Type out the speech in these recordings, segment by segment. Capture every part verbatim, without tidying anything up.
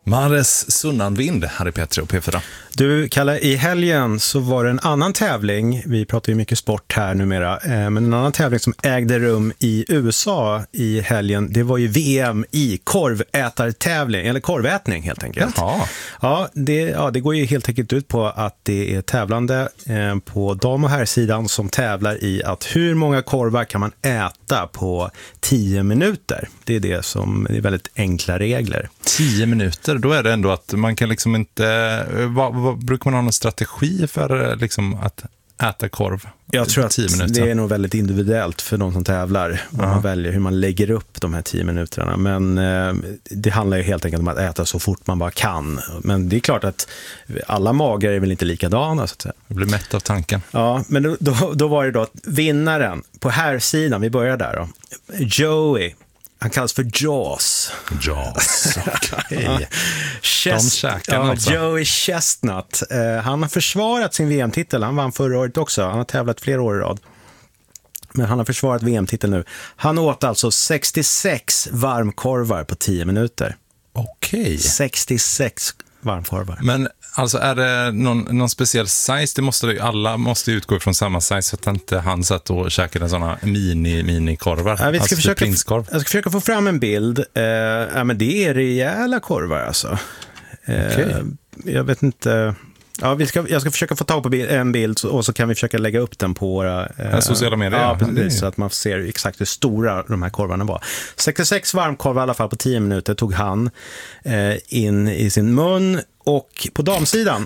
Mares Sunnanvind här i P tre och P fyra. Du, Kalle, i helgen så var det en annan tävling. Vi pratar ju mycket sport här numera. Eh, men en annan tävling som ägde rum i U S A i helgen, det var ju V M i korvätartävling, eller korvätning helt enkelt. Jaha. Ja, det, ja, det går ju helt enkelt ut på att det är tävlande eh, på dam- och herrsidan som tävlar i att hur många korvar kan man äta på tio minuter. Det är det som är väldigt enkla regler. Tio minuter, då är det ändå att man kan liksom inte... Vad, vad, brukar man ha någon strategi för liksom att äta korv? Jag tror att tio minuter? Det är nog väldigt individuellt för de som tävlar. Vad Ja. man väljer, hur man lägger upp de här tio minuterna. Men eh, det handlar ju helt enkelt om att äta så fort man bara kan. Men det är klart att alla magar är väl inte likadana, så att säga. Jag blir mätt av tanken. Ja, men då, då, då var det då att vinnaren på här sidan, vi börjar där då. Joey. Han kallas för Jaws. Jaws, okej. Ja. Chest- De käkarna ja, alltså. Joey Chestnut. Eh, han har försvarat sin V M-titel. Han vann förra året också. Han har tävlat flera år i rad. Men han har försvarat V M-titeln nu. Han åt alltså sextiosex varmkorvar på tio minuter. Okej. sextiosex varmkorvar. Men alltså är det någon, någon speciell size? Det måste det, alla måste utgå från samma size så att inte han satt och käkade sådana mini, mini-korvar. Ja, vi ska alltså försöka, prinskorv. jag ska försöka få fram en bild. Eh, ja, men det är rejäla korvar alltså. Eh, Okej. Jag vet inte... Ja, vi ska, jag ska försöka få tag på bild, en bild och så kan vi försöka lägga upp den på våra eh, sociala medier. Ja, precis, Mm. så att man ser exakt hur stora de här korvarna var. sextiosex varmkorvar i alla fall på tio minuter tog han eh, in i sin mun. Och på damsidan...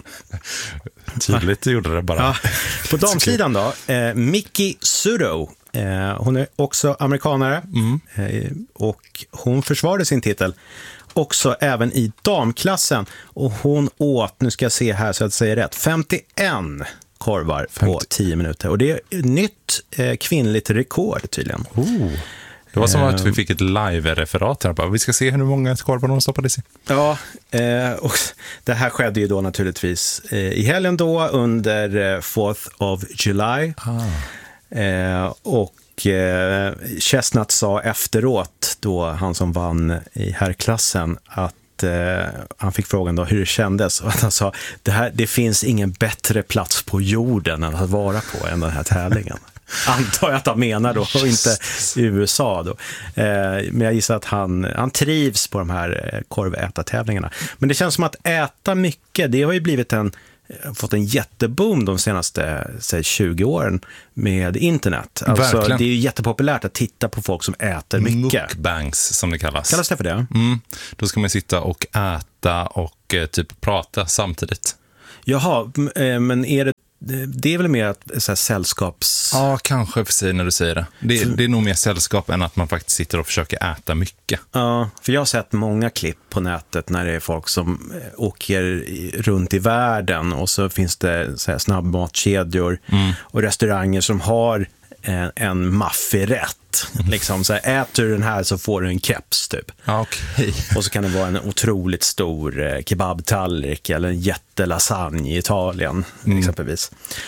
Tydligt du gjorde det bara. Ja, på damsidan då, eh, Miki Sudo. Eh, hon är också amerikanare Mm. eh, och hon försvarade sin titel också även i damklassen. Och hon åt, nu ska jag se här så att jag säger rätt, femtioen korvar på femtio tio minuter. Och det är nytt eh, kvinnligt rekord tydligen. Oh. Det var som att vi fick ett live-referat här. Bara. Vi ska se hur många korvar de stoppade i sig. Ja, eh, och det här skedde ju då naturligtvis eh, i helgen då under eh, fourth of July. Ah. Eh, och eh, Chestnut sa efteråt, då han som vann i herrklassen, att eh, han fick frågan då hur det kändes. Och att han sa, det, här, det finns ingen bättre plats på jorden än att vara på än den här tävlingen. Antar jag att han menar då, och inte i U S A då. Eh, men jag gissar att han, han trivs på de här eh, korvätartävlingarna. Men det känns som att äta mycket, det har ju blivit en, fått en jätteboom de senaste säg, tjugo åren med internet. Alltså, Verkligen. det är ju jättepopulärt att titta på folk som äter mycket. Mukbangs som det kallas. Kallas det för det? Mm. Då ska man sitta och äta och eh, typ prata samtidigt. Jaha, m- eh, men är det det är väl mer att så här, sällskaps... Ja, kanske för sig när du säger det. det. Det är nog mer sällskap än att man faktiskt sitter och försöker äta mycket. Ja, för jag har sett många klipp på nätet när det är folk som eh, åker i, runt i världen och så finns det så här, snabbmatkedjor Mm. och restauranger som har en, en maffig rätt. Liksom så här, äter du den här så får du en keps typ. Ja, okej. Och så kan det vara en otroligt stor eh, kebabtallrik eller en jättelasagne i Italien Mm. exempelvis.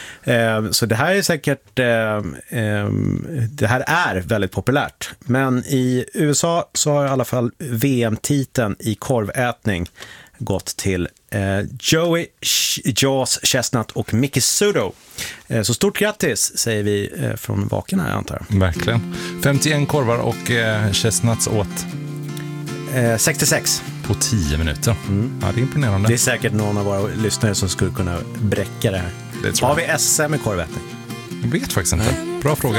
Eh, så det här är säkert eh, eh, det här är väldigt populärt. Men i U S A så har i alla fall V M-titeln i korvätning gått till eh, Joey Jaws Chestnut och Miki Sudo. Eh, så stort grattis säger vi eh, från Vaken här, antar jag. Verkligen. femtioen korvar och eh, chestnuts åt Eh, sextiosex. på tio minuter. Mm. Ja, det är imponerande. Det är säkert någon av våra lyssnare som skulle kunna bräcka det här. Det tror Har jag. vi S M i korvätning? Jag vet faktiskt inte. Bra fråga.